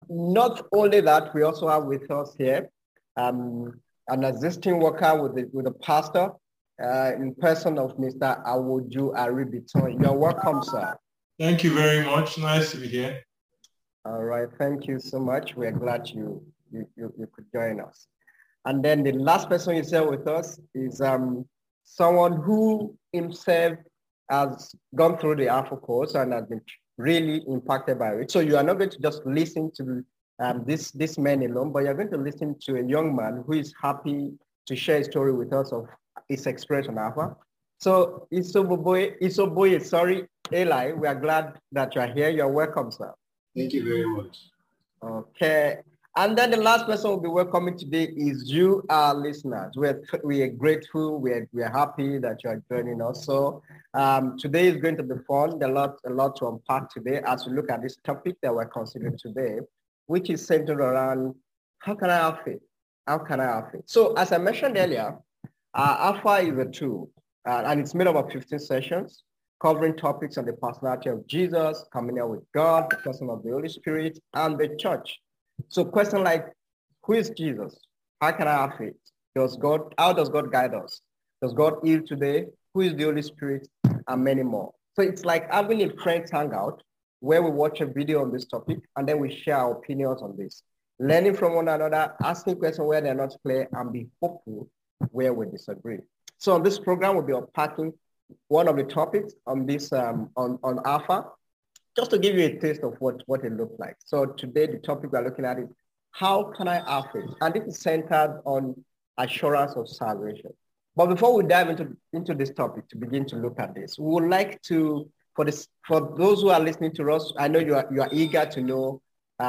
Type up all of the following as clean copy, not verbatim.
not only that, we also have with us here um, an existing worker with the pastor in person of Mr. Awoju Aribiton. You're welcome, sir. Thank you very much. Nice to be here. All right, thank you so much. We're glad you could join us. And then the last person you said with us is someone who himself has gone through the Alpha course and has been really impacted by it. So you are not going to just listen to this man alone, but you're going to listen to a young man who is happy to share a story with us of his experience on Alpha. So Isoboye, sorry, Eli, we are glad that you are here. You're welcome, sir. Thank you very much. Okay. And then the last person we'll be welcoming today is you, our listeners. We are grateful. We are happy that you are joining us. So today is going to be fun. There's a lot to unpack today as we look at this topic that we're considering today, which is centered around how can I have faith? How can I have faith? So as I mentioned earlier, Alpha is a tool and it's made up of 15 sessions covering topics on the personality of Jesus, communion with God, the person of the Holy Spirit, and the church. So question like, who is Jesus? How can I have faith? How does God guide us? Does God heal today? Who is the Holy Spirit? And many more. So it's like having a friends hangout where we watch a video on this topic and then we share our opinions on this. Learning from one another, asking questions where they're not clear, and be hopeful where we disagree. So on this program, we'll be unpacking one of the topics on this on Alpha, just to give you a taste of what it looks like. So today, the topic we're looking at is how can I have faith? And this is centered on assurance of salvation. But before we dive into this topic, to begin to look at this, we would like to, for those who are listening to us, I know you are eager to know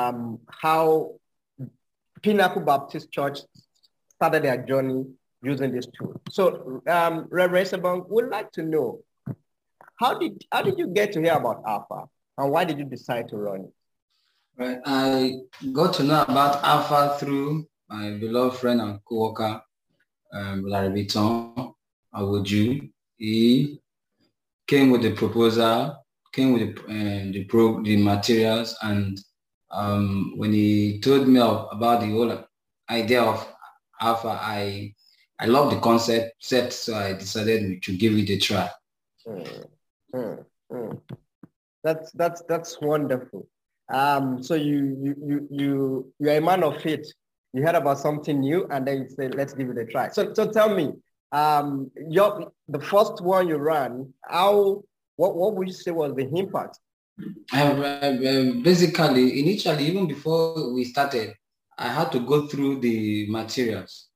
how Pinnacle Baptist Church started their journey using this tool. So Reverend Sabong would like to know, how did you get to hear about Alpha? And why did you decide to run it? Right. I got to know about Alpha through my beloved friend and co-worker, Larry Vuitton Awoju. He came with the proposal, came with the materials, and when he told me about the whole idea of Alpha, I love the concept, so I decided to give it a try. That's wonderful. So you're a man of faith. You heard about something new, and then you say, "Let's give it a try." So tell me, the first one you ran, what would you say was the impact? Basically, initially, even before we started, I had to go through the materials,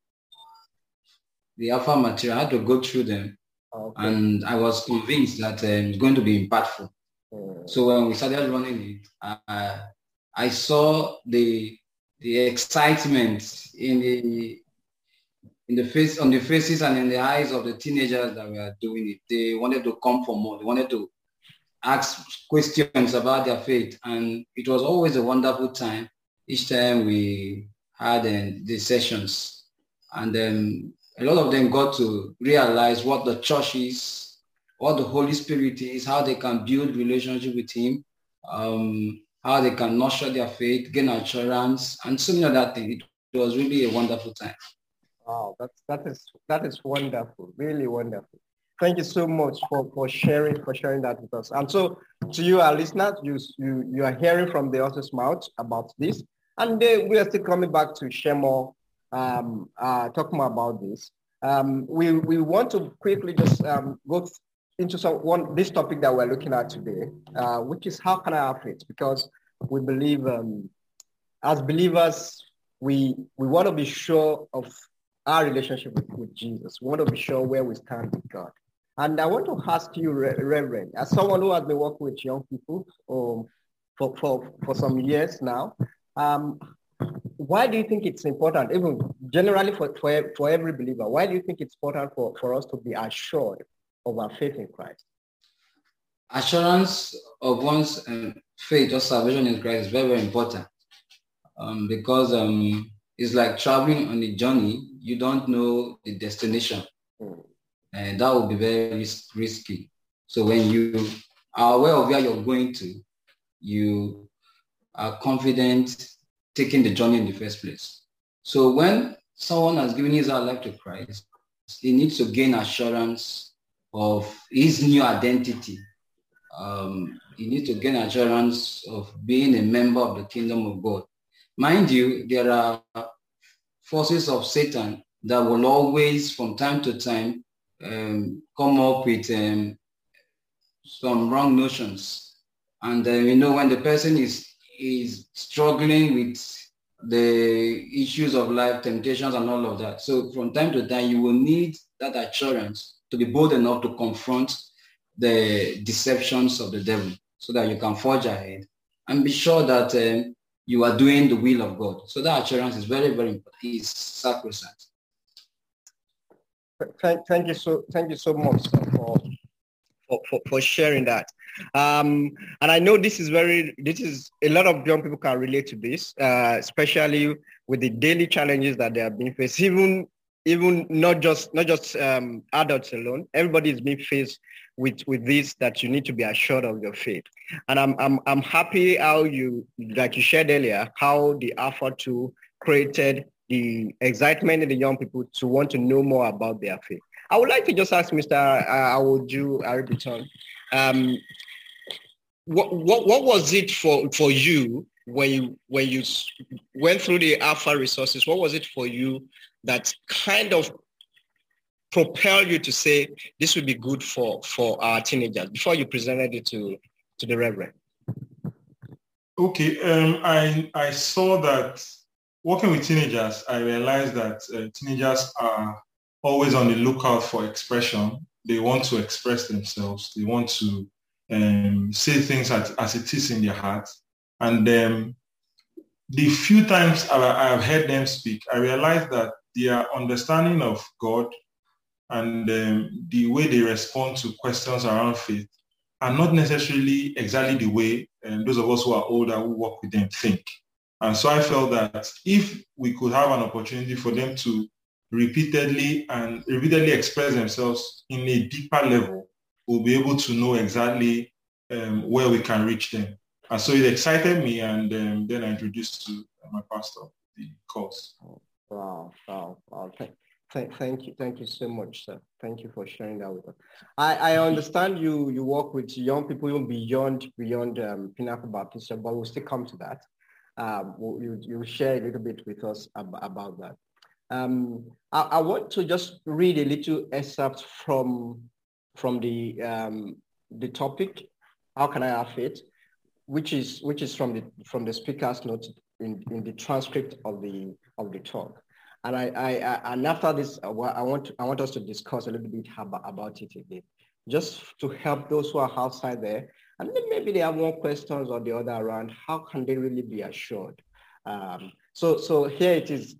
the Alpha material. I had to go through them, okay. And I was convinced that it's going to be impactful. So when we started running it, I saw the excitement on the faces and in the eyes of the teenagers that were doing it. They wanted to come for more. They wanted to ask questions about their faith, and it was always a wonderful time each time we had the sessions, and then a lot of them got to realize what the church is, what the Holy Spirit is, how they can build relationship with Him, how they can nurture their faith, gain assurance, and so many other things. It was really a wonderful time. Wow, that is wonderful, really wonderful. Thank you so much for sharing that with us. And so to you, our listeners, you are hearing from the author's mouth about this, and we are still coming back to share more, talk more about this. We want to quickly just go into this topic that we're looking at today, which is how can I have faith? Because we believe as believers, we want to be sure of our relationship with Jesus. We want to be sure where we stand with God. And I want to ask you, Reverend, as someone who has been working with young people for some years now, why do you think it's important, even generally for every believer, why do you think it's important for us to be assured of our faith in Christ? Assurance of one's faith or salvation in Christ is very, very important because it's like traveling on a journey. You don't know the destination, and that would be very risky. So when you are aware of where you're going to, you are confident taking the journey in the first place. So when someone has given his life to Christ, he needs to gain assurance of his new identity. He needs to gain assurance of being a member of the kingdom of God. Mind you, there are forces of Satan that will always, from time to time, come up with some wrong notions. And when the person is struggling with the issues of life, temptations and all of that. So from time to time, you will need that assurance to be bold enough to confront the deceptions of the devil so that you can forge ahead and be sure that you are doing the will of God. So that assurance is very, very important. It's sacrosanct. Thank you so much, sir, for sharing that. And I know this is a lot of young people can relate to this, especially with the daily challenges that they are being faced. Even not just adults alone. Everybody is being faced with this, that you need to be assured of your faith. And I'm happy how you shared earlier, how the Alpha 2 created the excitement in the young people to want to know more about their faith. I would like to just ask Mr. Awoju Aribiton, what was it for you when you went through the Alpha resources? What was it for you that kind of propelled you to say this would be good for our teenagers before you presented it to the Reverend? Okay, I saw that working with teenagers, I realized that teenagers are always on the lookout for expression. They want to express themselves. They want to say things as it is in their heart. And the few times I've heard them speak, I realized that their understanding of God and the way they respond to questions around faith are not necessarily exactly the way those of us who are older who work with them think. And so I felt that if we could have an opportunity for them to repeatedly express themselves in a deeper level, we'll be able to know exactly where we can reach them. And so it excited me, and then I introduced to my pastor the course. Wow. Thank you so much, sir. Thank you for sharing that with us. I understand you work with young people even beyond Pinnacle Baptist, but we'll still come to that. You share a little bit with us about that. I want to just read a little excerpt from the topic. How can I have faith? Which is from the speaker's note in the transcript of the talk. And and after this, I want us to discuss a little bit about it again, just to help those who are outside there, and then maybe they have more questions or the other around. How can they really be assured? So here it is.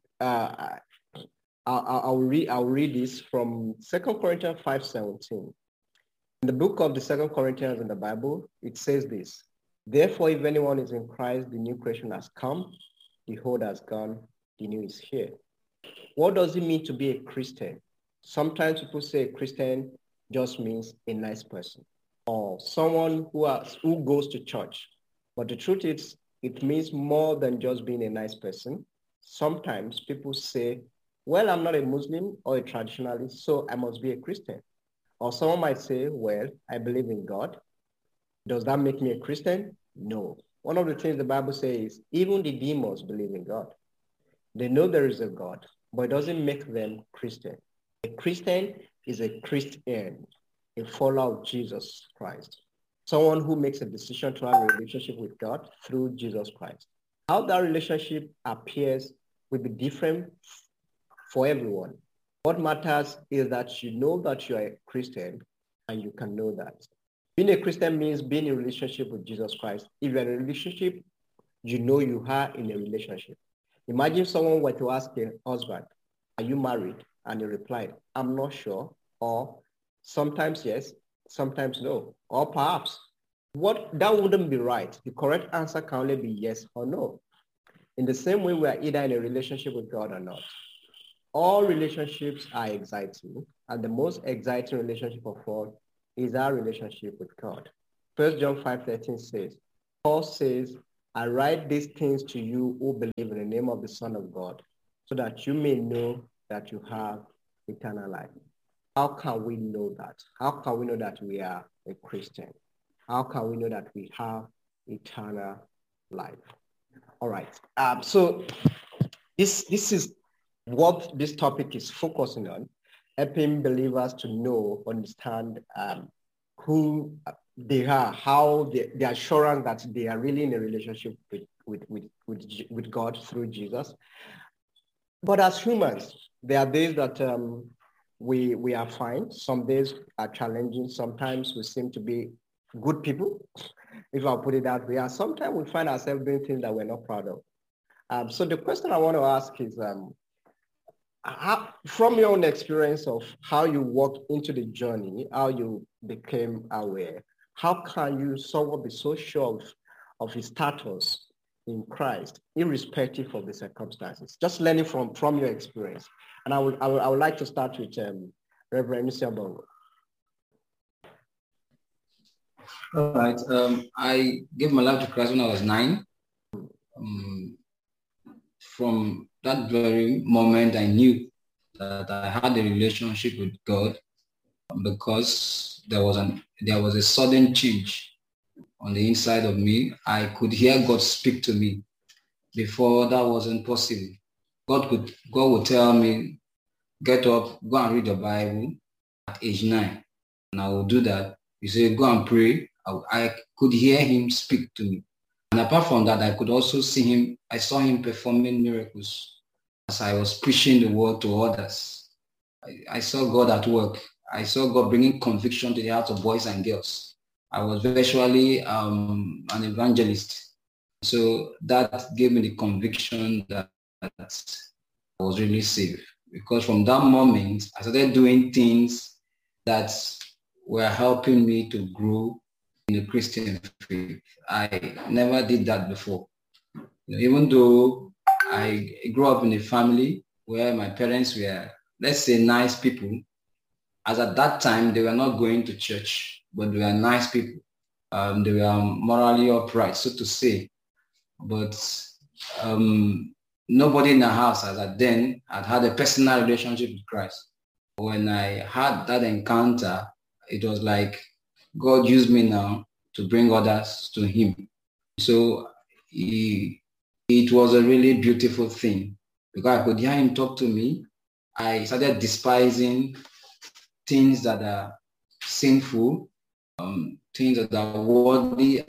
I'll read this from 2 Corinthians 5:17. In the book of the 2 Corinthians in the Bible, it says this: "Therefore, if anyone is in Christ, the new creation has come, the old has gone, the new is here." What does it mean to be a Christian? Sometimes people say a Christian just means a nice person or someone who goes to church. But the truth is, it means more than just being a nice person. Sometimes people say, well, I'm not a Muslim or a traditionalist, so I must be a Christian. Or someone might say, well, I believe in God. Does that make me a Christian? No. One of the things the Bible says, even the demons believe in God. They know there is a God, but it doesn't make them Christian. A Christian is a Christian, a follower of Jesus Christ, someone who makes a decision to have a relationship with God through Jesus Christ. How that relationship appears will be different for everyone. What matters is that you know that you are a Christian and you can know that. Being a Christian means being in a relationship with Jesus Christ. If you're in a relationship, you know you are in a relationship. Imagine someone were to ask a husband, are you married? And he replied, I'm not sure. Or sometimes yes, sometimes no. Or perhaps. That wouldn't be right. The correct answer can only be yes or no. In the same way, we are either in a relationship with God or not. All relationships are exciting, and the most exciting relationship of all is our relationship with God. 1 John 5:13 says, Paul says, I write these things to you who believe in the name of the Son of God, so that you may know that you have eternal life. How can we know that? How can we know that we are a Christian? How can we know that we have eternal life? All right. So this is what this topic is focusing on, helping believers to know, understand who they are, how the assurance that they are really in a relationship with God through Jesus. But as humans, there are days that we are fine. Some days are challenging. Sometimes we seem to be good people, if I put it that way. And sometimes we find ourselves doing things that we're not proud of. So the question I want to ask is, from your own experience of how you walked into the journey, how you became aware, how can you somewhat be so sure of his status in Christ, irrespective of the circumstances? Just learning from your experience. And I would like to start with Reverend Mr. Bongo. All right. I gave my life to Christ when I was 9. From that very moment, I knew that I had a relationship with God, because there was a sudden change on the inside of me. I could hear God speak to me. Before, that wasn't possible. God would tell me, get up, go and read the Bible at age 9. And I will do that. He said, go and pray. I could hear him speak to me. And apart from that, I could also see him. I saw him performing miracles as I was preaching the word to others. I saw God at work. I saw God bringing conviction to the hearts of boys and girls. I was virtually an evangelist. So that gave me the conviction that I was really saved. Because from that moment, I started doing things that were helping me to grow in the Christian faith. I never did that before. Even though I grew up in a family where my parents were, let's say, nice people, as at that time, they were not going to church, but they were nice people. They were morally upright, so to say. But nobody in the house as at then had a personal relationship with Christ. When I had that encounter, it was like God used me now to bring others to him. So it was a really beautiful thing, because I could hear him talk to me. I started despising things that are sinful, things that are worthy.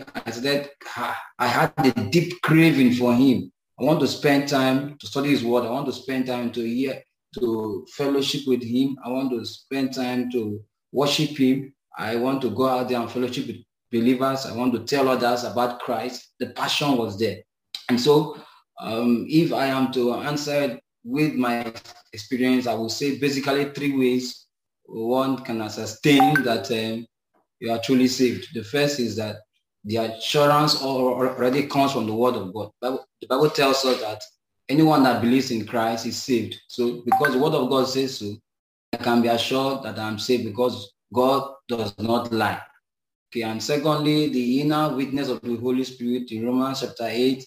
I had a deep craving for him. I want to spend time to study his word. I want to spend time to fellowship with him. I want to spend time to worship him. I want to go out there and fellowship with believers. I want to tell others about Christ. The passion was there. And so if I am to answer it with my experience, I will say basically 3 ways one can sustain that you are truly saved. The first is that the assurance already comes from the word of God. The Bible tells us that anyone that believes in Christ is saved. So because the word of God says so, I can be assured that I'm saved because God does not lie. Okay, and secondly, the inner witness of the Holy Spirit in Romans chapter 8,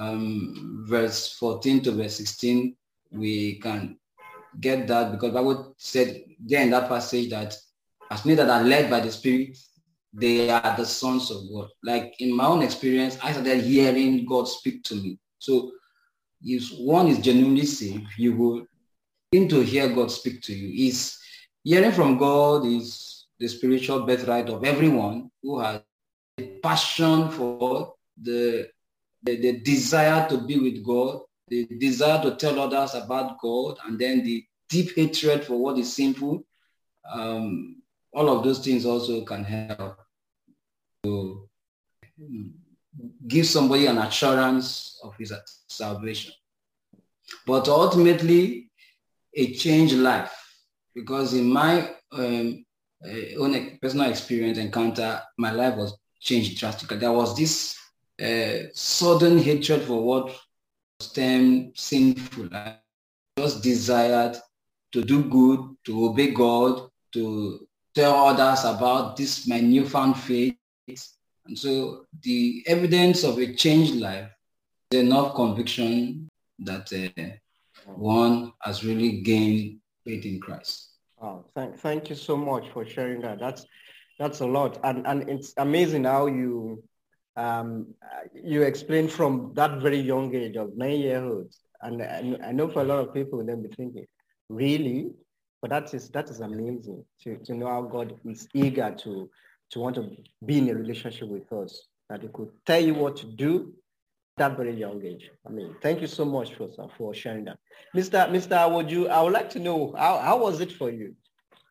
verse 14 to verse 16, we can get that because the Bible said there in that passage that as many that are led by the Spirit, they are the sons of God. Like in my own experience, I started hearing God speak to me. So if one is genuinely saved, you will begin to hear God speak to you. Hearing from God is the spiritual birthright of everyone who has a passion for the desire to be with God, the desire to tell others about God, and then the deep hatred for what is sinful. All of those things also can help to give somebody an assurance of his salvation. But ultimately, a changed life, because in my own personal experience encounter, my life was changed drastically. There was this sudden hatred for what was termed sinful. I just desired to do good, to obey God, to tell others about this, my newfound faith. And so the evidence of a changed life is enough conviction that one has really gained faith in Christ. Oh, thank you so much for sharing that. That's a lot, and it's amazing how you explain from that very young age of 9 years old, and I know for a lot of people they'll be thinking, really, but that is amazing to know how God is eager to want to be in a relationship with us, that He could tell you what to do that very young age. I mean, thank you so much for sharing that. Mr. Awoju, I would like to know how was it for you?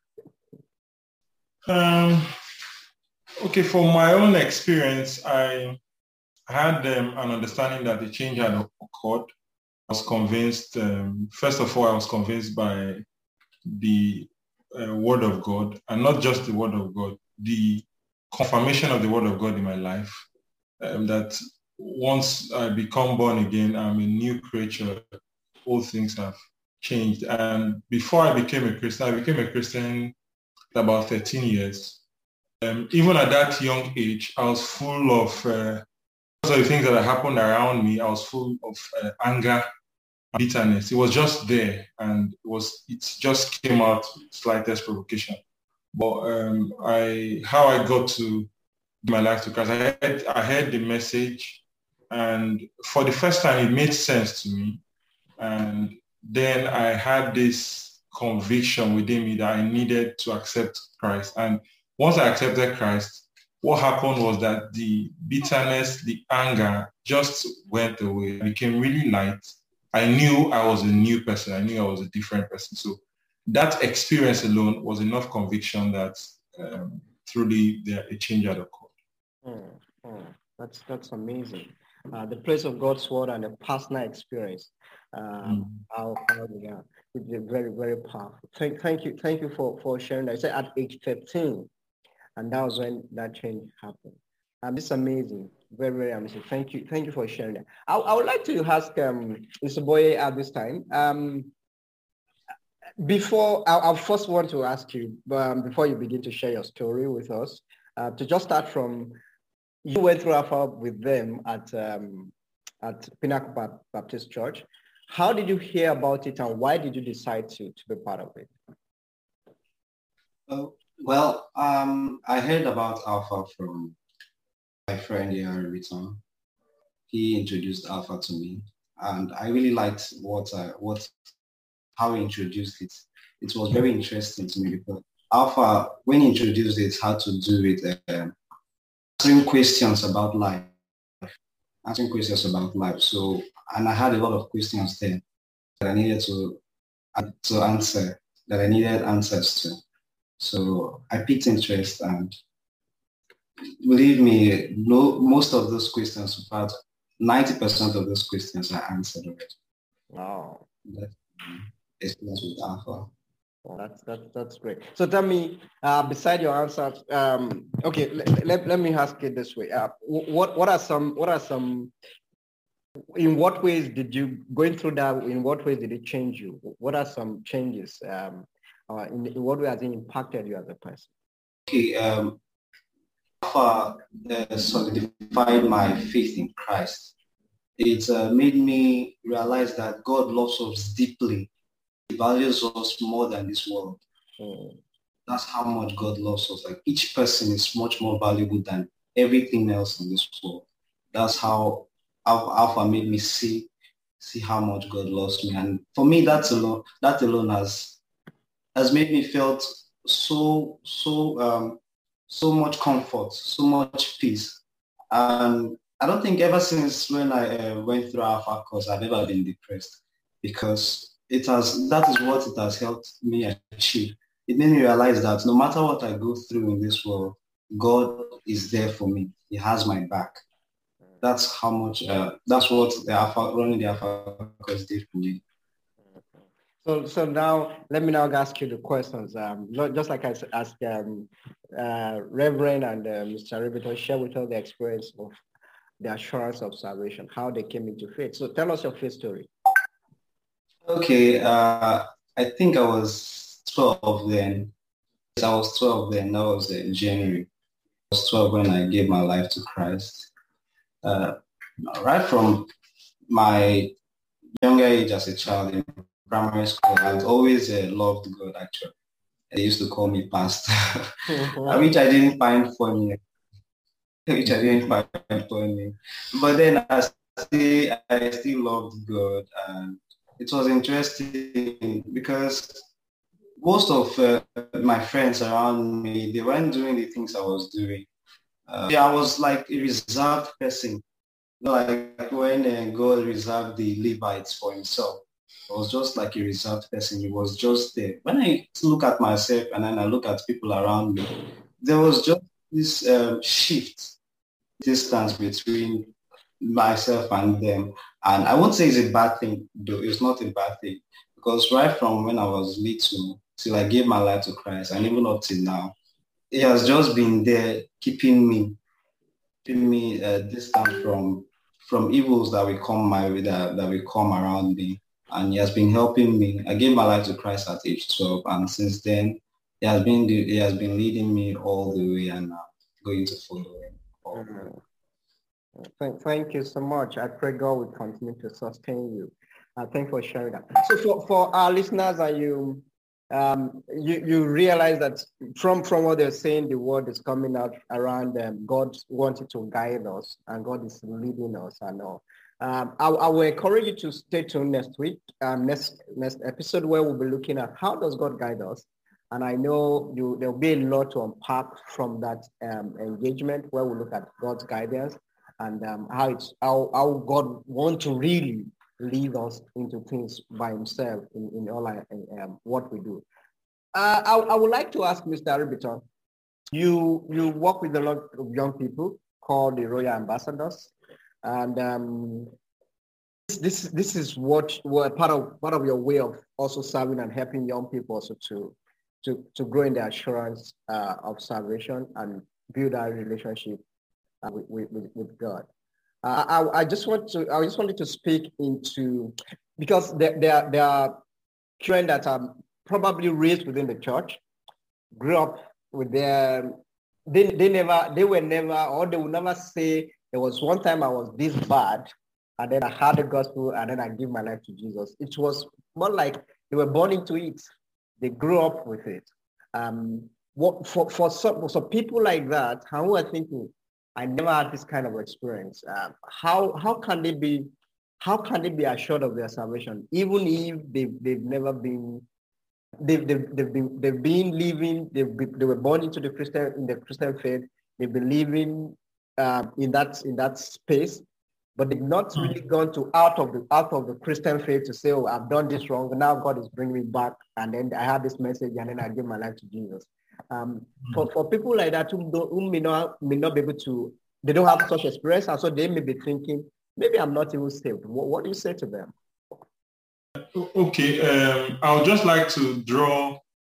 Okay, from my own experience, I had an understanding that the change had occurred. I was convinced, first of all, I was convinced by the Word of God, and not just the Word of God, the confirmation of the Word of God in my life, that once I become born again, I'm a new creature. All things have changed. And before I became a Christian about 13 years. Even at that young age, I was full of the things that happened around me. I was full of anger, bitterness. It was just there, and it just came out with slightest provocation. But how I got to give my life to Christ, I heard the message, and for the first time, it made sense to me. And then I had this conviction within me that I needed to accept Christ. And once I accepted Christ, what happened was that the bitterness, the anger just went away. I became really light. I knew I was a new person. I knew I was a different person. So that experience alone was enough conviction that truly a change had occurred. That's amazing. The place of God's word and the personal experience. How we are. It's very, very powerful. Thank you for sharing that. I said at age 13, and that was when that change happened. It's amazing. Very, very amazing. Thank you for sharing that. I would like to ask Mr. Boye at this time. Before I first want to ask you, before you begin to share your story with us, to just start from, you went through Alpha with them at Pinnacle Baptist Church. How did you hear about it, and why did you decide to be part of it? Well, I heard about Alpha from my friend here, Riton. He introduced Alpha to me, and I really liked how he introduced it. It was very interesting to me because Alpha, when he introduced it, had to do with answering questions about life. So, and I had a lot of questions there that I needed to answer, that I needed answers to. So I picked interest, and believe me, most of those questions, about 90% of those questions are answered already. Wow. That's experience with Alpha. Well, that's great. So tell me, beside your answers, okay, let me ask it this way. What are some, in what ways did you, going through that, in what ways did it change you? What are some changes? In what way has it impacted you as a person? Okay, Alpha solidified my faith in Christ. It made me realize that God loves us deeply. He values us more than this world. That's how much God loves us. Like, each person is much more valuable than everything else in this world. That's how Alpha made me see how much God loves me. And for me, that alone has made me felt so much comfort, so much peace. And I don't think ever since when I went through Alpha course, I've ever been depressed, because that is what it has helped me achieve. It made me realize that no matter what I go through in this world, God is there for me. He has my back. That's how much, that's what running the Alpha course did for me. So now, let me now ask you the questions. Just like I asked Reverend and Mr. Ribiton, share with us the experience of the assurance of salvation, how they came into faith. So tell us your faith story. Okay, I think I was 12 then. I was 12 then. That was in January. was 12 when I gave my life to Christ. Right from my younger age as a child in primary school, I always loved God, actually. They used to call me pastor, which I didn't find funny. But then I still loved God, and it was interesting because most of my friends around me, they weren't doing the things I was doing. I was like a reserved person, like when God reserved the Levites for himself. I was just like a reserved person. He was just there. When I look at myself and then I look at people around me, there was just this shift, distance between myself and them. And I won't say it's a bad thing, though. It's not a bad thing. Because right from when I was little till I gave my life to Christ, and even up till now, it has just been there keeping me distant from evils that will come my way, that will come around me. And he has been helping me. I gave my life to Christ at age 12, and since then, he has been leading me all the way, and going to follow him. Thank you so much. I pray God will continue to sustain you. Thank you for sharing that. So for our listeners, and you realize that from what they're saying, the word is coming out around them. God wanted to guide us, and God is leading us. And all. I will encourage you to stay tuned next week, next episode, where we'll be looking at how does God guide us. And I know there'll be a lot to unpack from that engagement, where we look at God's guidance and how God wants to really lead us into things by himself in all what we do. I would like to ask Mr. Aribiton, you work with a lot of young people called the Royal Ambassadors, and this is what part of your way of also serving and helping young people also to grow in the assurance of salvation and build our relationship with God. I just wanted to speak into, because there are children that are probably raised within the church, grew up with their, they will never say there was one time I was this bad and then I heard the gospel and then I give my life to Jesus. It was more like they were born into it. They grew up with it. For people like that, who are thinking, I never had this kind of experience. How can they be assured of their salvation, even if they've never been, they were born into the Christian faith. They've been living in that space, but they've not really gone out of the Christian faith to say, oh, I've done this wrong, now God is bringing me back, and then I have this message, and then I give my life to Jesus. For people like that who may not be able to, they don't have such experience, and so they may be thinking, maybe I'm not even saved. What do you say to them? Okay, I would just like to draw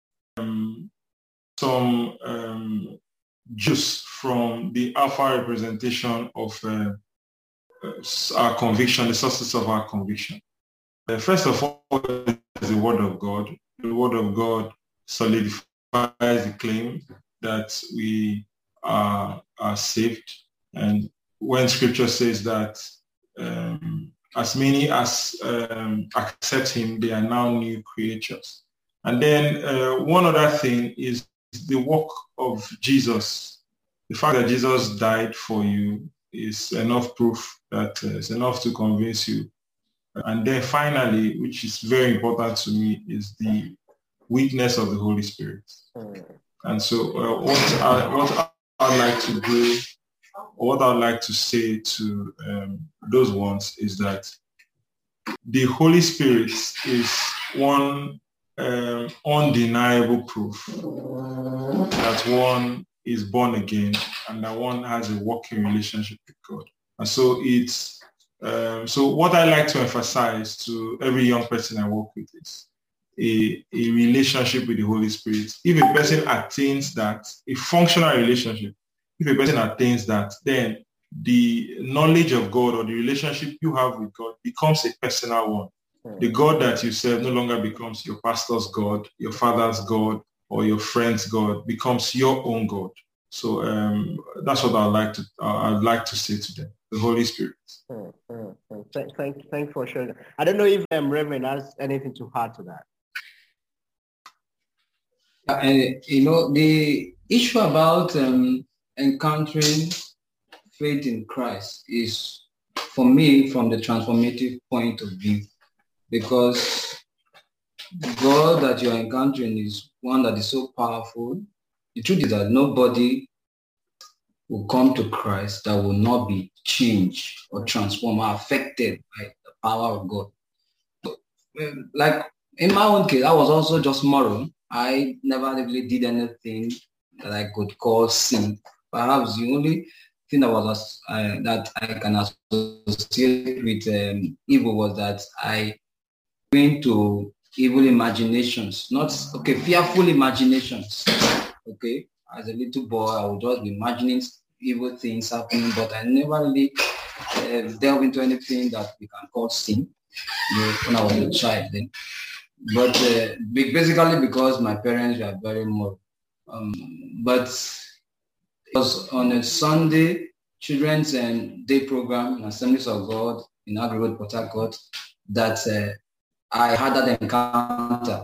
some juice from the alpha representation of our conviction, the sources of our conviction. First of all, is the Word of God. The Word of God solidifies the claim that we are saved. And when Scripture says that as many as accept him, they are now new creatures. And then one other thing is the work of Jesus. The fact that Jesus died for you is enough proof, that it's enough to convince you. And then finally, which is very important to me, is the witness of the Holy Spirit. And so what I'd like to do, what I'd like to say to those ones is that the Holy Spirit is one undeniable proof that one is born again and that one has a working relationship with God. And so it's so what I like to emphasize to every young person I work with is a relationship with the Holy Spirit. If a person attains that, a functional relationship, if a person attains that, then the knowledge of God or the relationship you have with God becomes a personal one. The God that you serve no longer becomes your pastor's God, your father's God, or your friend's God, becomes your own God. So that's what I'd like to say to them, the Holy Spirit. Thank for sharing. I don't know if Reverend has anything to add to that. The issue about encountering faith in Christ is, for me, from the transformative point of view, because God that you're encountering is one that is so powerful. The truth is that nobody will come to Christ that will not be changed or transformed or affected by the power of God. Like in my own case, I was also just moral. I never really did anything that I could call sin. Perhaps the only thing that was that I can associate with evil was that I went to evil imaginations, fearful imaginations. Okay, as a little boy, I would just be imagining evil things happening, but I never really delved into anything that we can call sin, when I was a child then. But basically because my parents were very moral. But it was on a Sunday children's day program in Assemblies of God in Agri Road, Port Harcourt, that I had that encounter.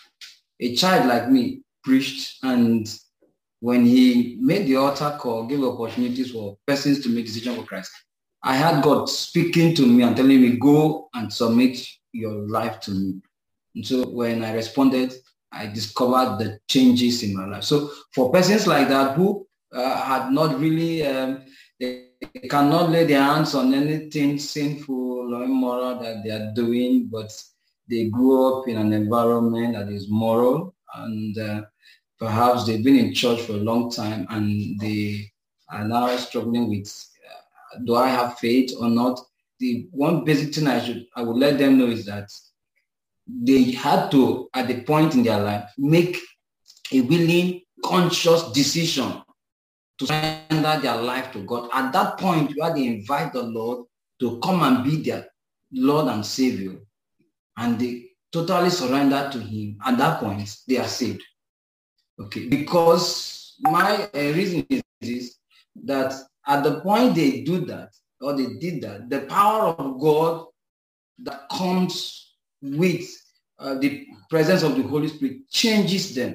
A child like me preached, and when he made the altar call, gave opportunities for persons to make decisions for Christ, I had God speaking to me and telling me, go and submit your life to me. And so when I responded, I discovered the changes in my life. So for persons like that who had not really, they cannot lay their hands on anything sinful or immoral that they are doing, but they grew up in an environment that is moral, and perhaps they've been in church for a long time and they are now struggling with, do I have faith or not? The one basic thing I would let them know is that they had to, at the point in their life, make a willing, conscious decision to surrender their life to God. At that point, where they invite the Lord to come and be their Lord and Savior, and they totally surrender to Him, at that point, they are saved. Okay, because my reason is that at the point they do that, or they did that, the power of God that comes with the presence of the Holy Spirit changes them.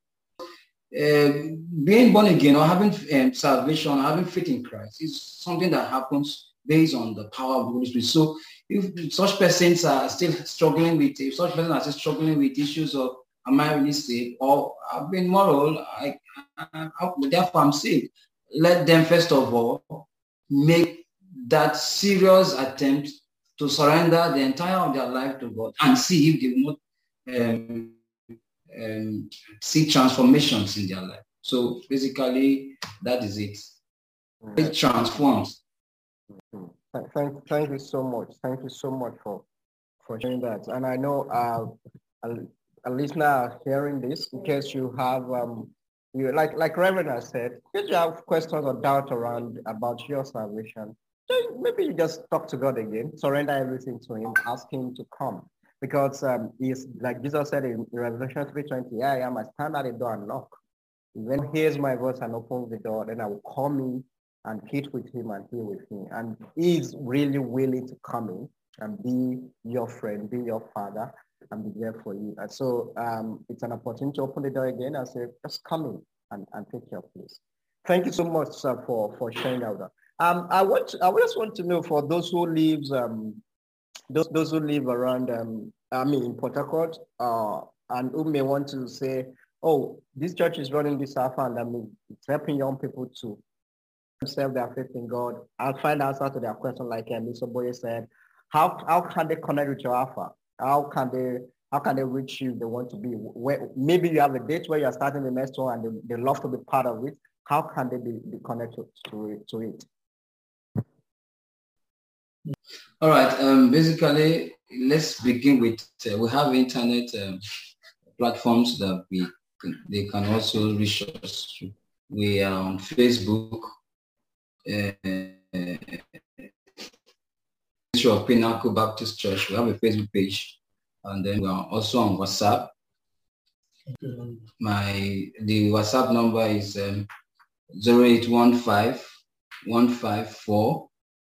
Being born again or having salvation, having faith in Christ is something that happens based on the power of the Holy Spirit. So if such persons are still struggling with, issues of, am I really saved, or I've been moral, therefore I'm saved, let them first of all make that serious attempt to surrender the entire of their life to God and see if they will not see transformations in their life. So basically, that is it. It transforms. Thank you so much. Thank you so much for sharing that. And I know a listener hearing this, in case you have you like Reverend has said, if you have questions or doubt about your salvation, maybe you just talk to God again, surrender everything to Him, ask Him to come. Because He's, like Jesus said in Revelation 3:20, I am, I stand at the door and knock. When He hears my voice and opens the door, then I will come in and eat with Him and He with me. And He's really willing to come in and be your friend, be your father, and be there for you. And so it's an opportunity to open the door again and say, just come in and take your place. Thank you so much, sir, for sharing out that. I just want to know, for those who live those who live around in Port Harcourt, and who may want to say, oh, this church is running this alpha, and it's helping young people to serve their faith in God and find answer to their question, like Mr. Boye said. How can they connect with your alpha? How can they reach you if they want to be? Maybe you have a date where you're starting the next one and they love to be part of it. How can they be connected to it? All right. Basically, let's begin with, we have internet platforms that they can also reach us. We are on Facebook, of Pinnacle Baptist Church. We have a Facebook page, and then we are also on WhatsApp. The WhatsApp number is 0815 154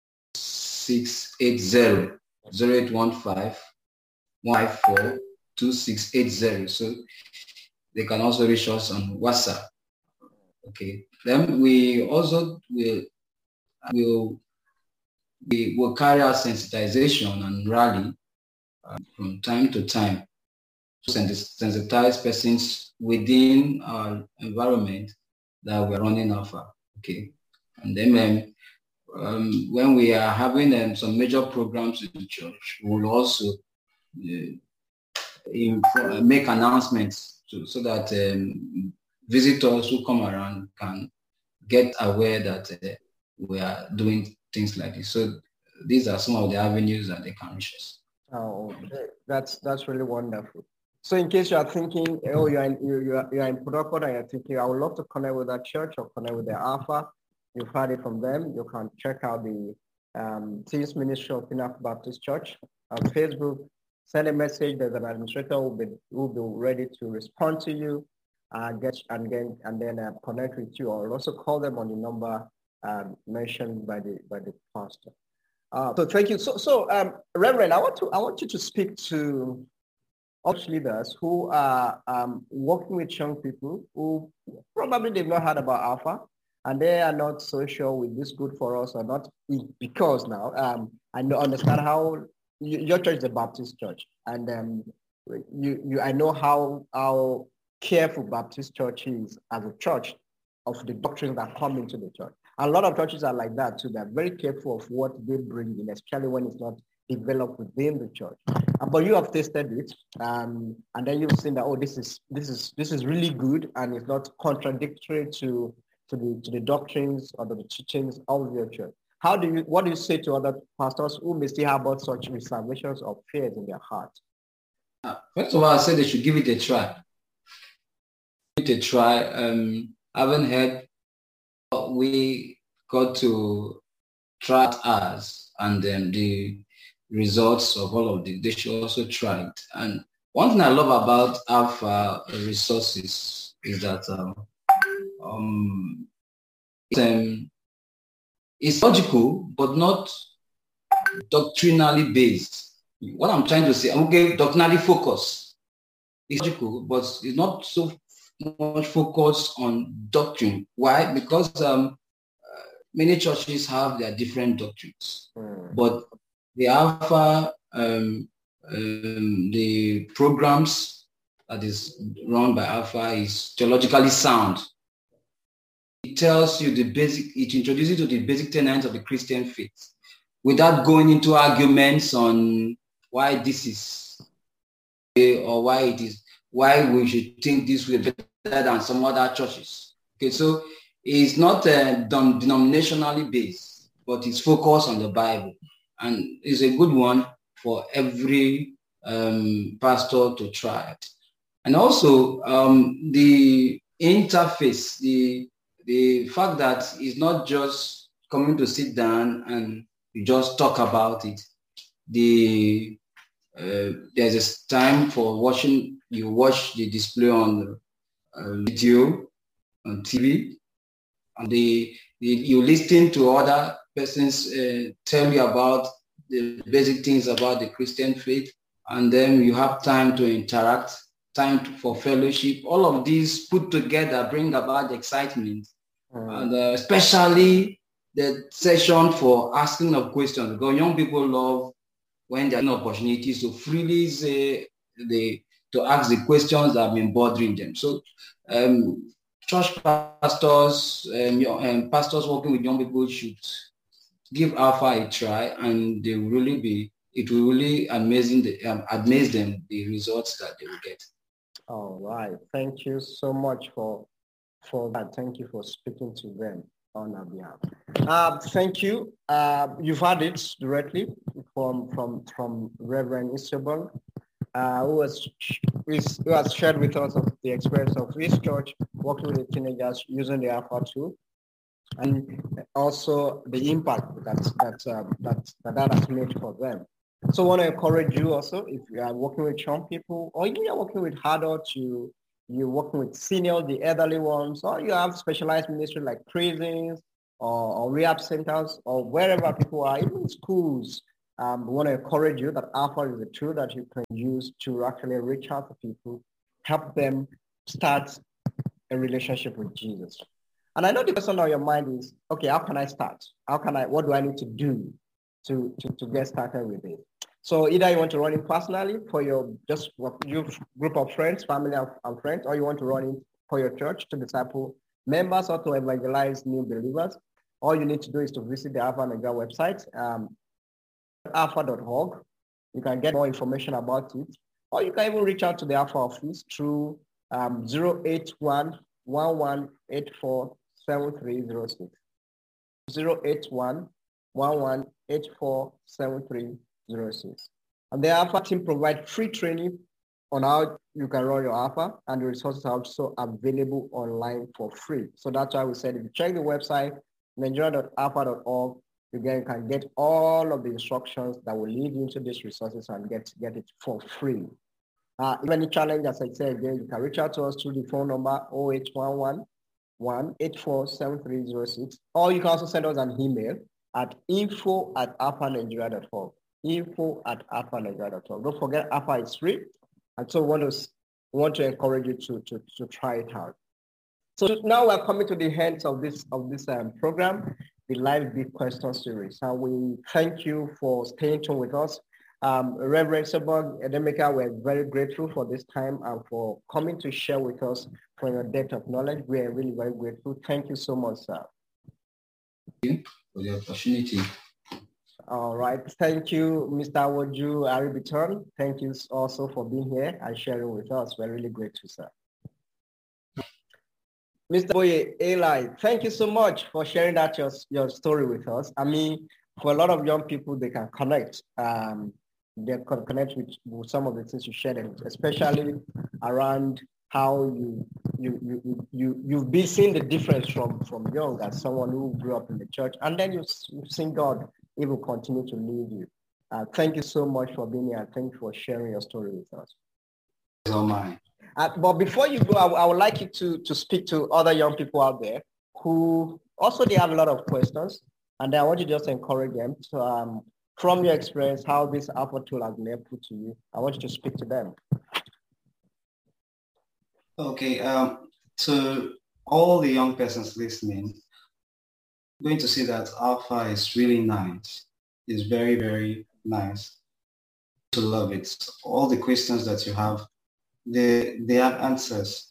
680. 0815 154 2680. So they can also reach us on WhatsApp. Okay. Then we also will carry out sensitization and rally from time to time to sensitize persons within our environment that we're running Alpha. Okay. And then when we are having some major programs in the church, we will also make announcements so that visitors who come around can get aware that we are doing things like this. So these are some of the avenues that they can reach us. Oh, okay. That's really wonderful. So in case you are thinking, oh, you're in Port Harcourt and you're thinking, I would love to connect with that church or connect with the Alpha, you've heard it from them. You can check out the Teens Ministry of Pinnacle Baptist Church on Facebook. Send a message. There's an administrator who will be ready to respond to you, and then connect with you, or also call them on the number mentioned by the pastor. So thank you. So Reverend, I want you to speak to church leaders who are working with young people who probably they've not heard about Alpha, and they are not so sure with this good for us or not, because now I understand how your church is a Baptist church, and I know how careful Baptist church is as a church of the doctrines that come into the church. A lot of churches are like that too. They're very careful of what they bring in, especially when it's not developed within the church. But you have tasted it, and then you've seen that, oh, this is really good, and it's not contradictory to the doctrines or the teachings of your church. What do you say to other pastors who may still have about such reservations or fears in their heart? First of all, I say they should give it a try. Give it a try. I haven't heard. We got to try ours, and then the results of all of they should also try it. And one thing I love about Alpha resources is that it's logical, but not doctrinally based. What I'm trying to say, doctrinally focused. It's logical, but it's not so much focused on doctrine. Why? Because many churches have their different doctrines, but the Alpha, the programs that is run by Alpha is theologically sound. It tells you it introduces you to the basic tenets of the Christian faith without going into arguments on why this is or why we should think this way better than some other churches. Okay, so it's not denominationally based, but it's focused on the Bible, and it's a good one for every pastor to try it. And also the interface, the fact that it's not just coming to sit down and you just talk about it. There's a time for watching. You watch the display on video, on TV, and you listen to other persons tell you about the basic things about the Christian faith, and then you have time to interact, time for fellowship. All of these put together bring about the excitement, and especially the session for asking of questions, because young people love when there are opportunities to freely say to ask the questions that have been bothering them. So church pastors and pastors working with young people should give Alpha a try, and it will really amaze them, the results that they will get. All right. Thank you so much for that. Thank you for speaking to them on our behalf. Thank you. You've heard it directly from Reverend Isobel, who has shared with us of the experience of his church working with the teenagers using the Alpha tool, and also the impact that has made for them. So I want to encourage you also, if you are working with young people or even you're working with adults, you you're working with seniors, the elderly ones, or you have specialized ministry like prisons or rehab centers or wherever people are, even schools. We want to encourage you that Alpha is a tool that you can use to actually reach out to people, help them start a relationship with Jesus. And I know the question on your mind is, okay, how can I start? What do I need to do to get started with it? So either you want to run it personally for your group of friends, family and friends, or you want to run it for your church to disciple members or to evangelize new believers. All you need to do is to visit the Alpha Nigeria website, alpha.org. You can get more information about it, or you can even reach out to the Alpha office through 081-1184-7306. 081-1184-7306. And the Alpha team provides free training on how you can run your Alpha, and the resources are also available online for free. So that's why we said if you check the website, nigeria.alpha.org, you can get all of the instructions that will lead you into these resources and get it for free. If any challenge, as I said again, you can reach out to us through the phone number 0811-184-7306, or you can also send us an email at info@alphanigeria.org. info@alphanigeria.org. Don't forget, Alpha is free, and so we want to encourage you to try it out. So now we're coming to the end of this program, the Live Big Question series, and we thank you for staying tuned with us. Reverend Sebog Edemeka, we're very grateful for this time and for coming to share with us from your depth of knowledge. We are really very grateful. Thank you so much, sir. Thank you for the opportunity. All right. Thank you, Mr. Awoju Aribiton. Thank you also for being here and sharing with us. We're really grateful, sir. Mr. Boye Eli, thank you so much for sharing that your story with us. I mean, for a lot of young people, they can connect. They can connect with some of the things you shared, especially around how you've been seeing the difference from young as someone who grew up in the church, and then you've seen God even continue to lead you. Thank you so much for being here. Thank you for sharing your story with us. Oh my. But before you go, I would like you to speak to other young people out there who also they have a lot of questions, and I want you to just encourage them to, from your experience, how this Alpha tool has been helpful to you. I want you to speak to them. Okay, so all the young persons listening, I'm going to say that Alpha is really nice. It's very, very nice to love it. All the questions that you have, they have answers.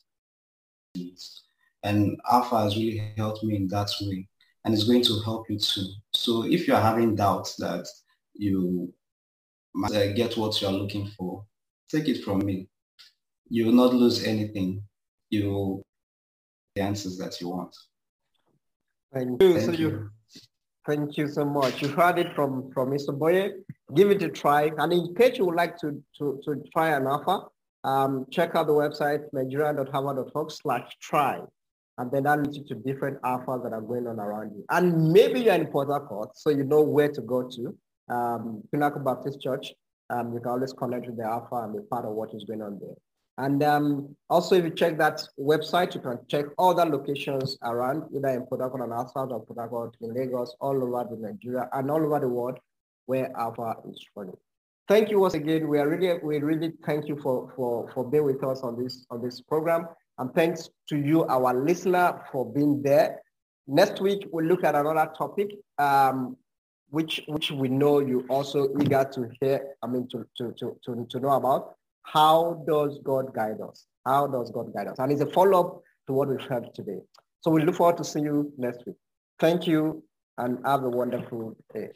And Alpha has really helped me in that way. And it's going to help you too. So if you're having doubts that you might get what you're looking for, take it from me. You will not lose anything. You will get the answers that you want. Thank you. Thank you so much. You heard it from Mr. Boye. Give it a try. And in case you would like to try an Alpha, check out the website, nigeria.harvard.org/try. And then that leads you to different Alphas that are going on around you. And maybe you're in Port Harcourt, so you know where to go to. Pinnacle Baptist Church. You can always connect with the Alpha and be part of what is going on there. And also, if you check that website, you can check all the locations around, either in Port Harcourt and outside of Port Harcourt, in Lagos, all over Nigeria, and all over the world where Alpha is running. Thank you once again. We really thank you for being with us on this program. And thanks to you, our listener, for being there. Next week, we'll look at another topic, which we know you also eager to hear, to know about. How does God guide us? How does God guide us? And it's a follow-up to what we've heard today. So we look forward to seeing you next week. Thank you, and have a wonderful day.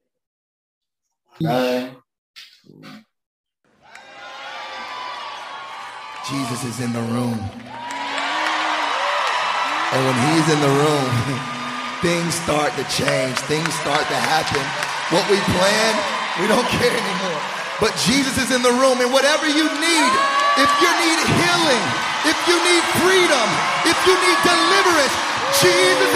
Bye. Jesus is in the room. And when he's in the room, things start to change. Things start to happen. What we planned, we don't care anymore. But Jesus is in the room, and whatever you need, if you need healing, if you need freedom, if you need deliverance, Jesus